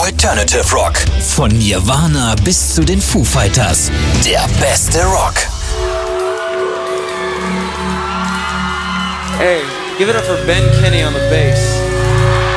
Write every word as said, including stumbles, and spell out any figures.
Alternative Rock. Von Nirvana bis zu den Foo Fighters. Der beste Rock. Hey, give it up for Ben Kinney on the bass.